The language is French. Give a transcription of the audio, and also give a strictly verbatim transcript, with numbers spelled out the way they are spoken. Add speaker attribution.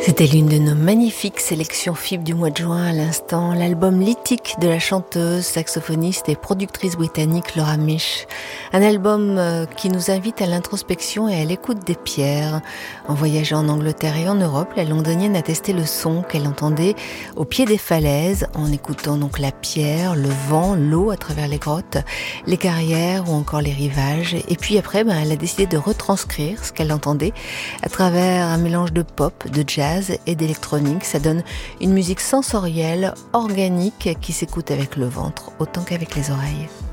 Speaker 1: C'était l'une de nos magnifiques sélections F I B du mois de juin à l'instant, l'album lithique de la chanteuse, saxophoniste et productrice britannique Laura Misch. Un album qui nous invite à l'introspection et à l'écoute des pierres. En voyageant en Angleterre et en Europe, la londonienne a testé le son qu'elle entendait au pied des falaises, en écoutant donc la pierre, le vent, l'eau à travers les grottes, les carrières ou encore les rivages. Et puis après, ben, elle a décidé de retranscrire ce qu'elle entendait à travers un mélange de pop, de jazz et d'électronique. Ça donne une musique sensorielle, organique, qui s'écoute avec le ventre autant qu'avec les oreilles.